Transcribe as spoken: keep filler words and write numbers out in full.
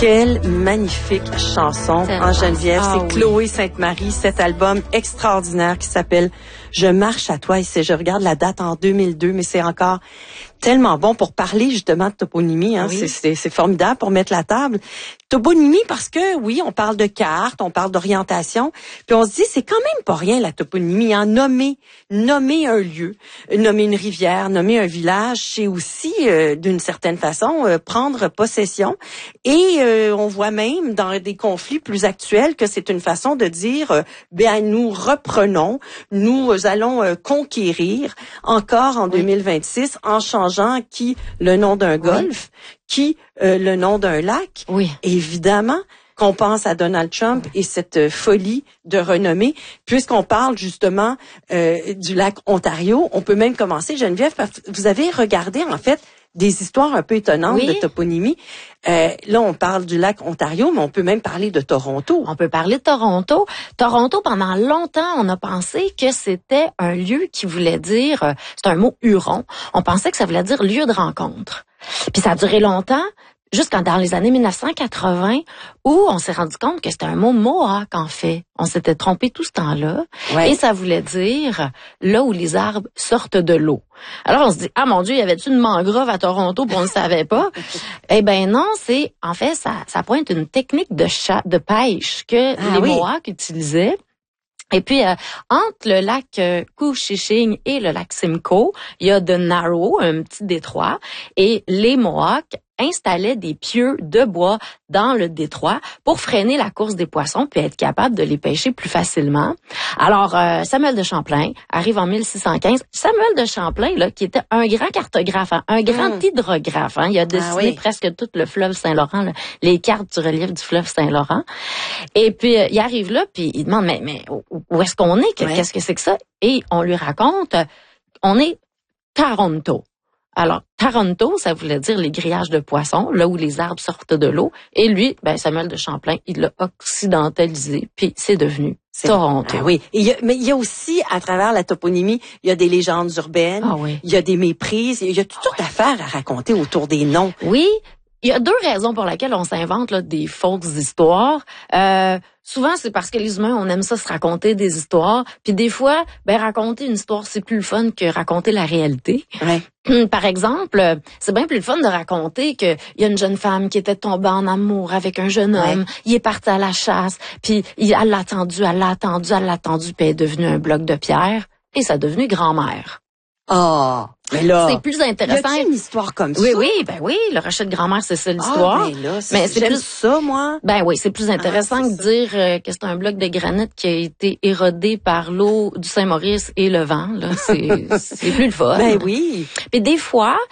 Quelle magnifique chanson Tellement. en Geneviève. Ah, c'est oui. Chloé Sainte-Marie, cet album extraordinaire qui s'appelle Je marche à toi. Et c'est, je regarde la date en deux mille deux, mais c'est encore tellement bon pour parler justement de toponymie. Hein. Oui. C'est, c'est, c'est formidable pour mettre la table. Toponymie parce que, oui, on parle de cartes, on parle d'orientation, puis on se dit, c'est quand même pas rien la toponymie. Hein. Nommer, nommer un lieu, nommer une rivière, nommer un village, c'est aussi, euh, d'une certaine façon, euh, prendre possession. Et euh, on voit même dans des conflits plus actuels que c'est une façon de dire, euh, ben nous reprenons, nous allons euh, conquérir encore en Oui. deux mille vingt-six en changeant qui le nom d'un golfe, qui euh, le nom d'un lac. Oui. Évidemment qu'on pense à Donald Trump et cette euh, folie de renommée, puisqu'on parle justement euh, du lac Ontario. On peut même commencer, Geneviève, parce que vous avez regardé en fait des histoires un peu étonnantes Oui. de toponymie. Euh, là, on parle du lac Ontario, mais on peut même parler de Toronto. On peut parler de Toronto. Toronto, pendant longtemps, on a pensé que c'était un lieu qui voulait dire, euh, c'est un mot huron, on pensait que ça voulait dire lieu de rencontre. Puis ça a duré longtemps, jusqu'en dans les années mille neuf cent quatre-vingts, où on s'est rendu compte que c'était un mot mohawk, en fait. On s'était trompé tout ce temps-là. Ouais. Et ça voulait dire là où les arbres sortent de l'eau. Alors on se dit, ah mon Dieu, y avait-tu une mangrove à Toronto, puis on ne savait pas? Eh ben non, c'est, en fait, ça, ça pointe une technique de chat, de pêche que Ah les oui. Mohawks utilisaient. Et puis, euh, entre le lac euh, Couchiching et le lac Simcoe, il y a de Narrow, un petit détroit, et les Mohawks installaient des pieux de bois dans le détroit pour freiner la course des poissons puis être capable de les pêcher plus facilement. Alors, euh, Samuel de Champlain arrive en mille six cent quinze. Samuel de Champlain, là, qui était un grand cartographe, hein, un grand Mm. hydrographe, hein, il a dessiné oui. presque tout le fleuve Saint-Laurent, là, les cartes du relief du fleuve Saint-Laurent. Et puis, euh, il arrive là, puis il demande, mais, mais où, où est-ce qu'on est? Que- Ouais. Qu'est-ce que c'est que ça? Et on lui raconte, euh, on est Toronto. Alors, Toronto, ça voulait dire les grillages de poissons, là où les arbres sortent de l'eau. Et lui, ben Samuel de Champlain, il l'a occidentalisé, puis c'est devenu C'est- Toronto. Ah oui. Et il y a, mais il y a aussi, à travers la toponymie, il y a des légendes urbaines, Ah oui. il y a des méprises, il y a toutes sortes d'affaires à raconter autour des noms. Oui, il y a deux raisons pour lesquelles on s'invente là, des fausses histoires. Euh, souvent, c'est parce que les humains, on aime ça se raconter des histoires. Puis des fois, ben raconter une histoire, c'est plus le fun que raconter la réalité. Ouais. Par exemple, euh, c'est bien plus le fun de raconter que il y a une jeune femme qui était tombée en amour avec un jeune homme. Ouais. Il est parti à la chasse, puis il, elle l'a attendu, elle l'a attendu, elle l'a attendu, puis elle est devenue un bloc de pierre. Et ça a devenu grand-mère. Ah, mais là, C'est plus y intéressant. a-t-il une histoire comme Oui, ça? oui, ben oui, le rachat de grand-mère, c'est ça l'histoire. Ah, ben là, c'est, Mais c'est j'aime plus- ça, moi. Ben oui, c'est plus intéressant Ah, c'est que de dire euh, que c'est un bloc de granit qui a été érodé par l'eau du Saint-Maurice et le vent. Là, c'est, c'est plus le fun. Ben oui. Puis des fois,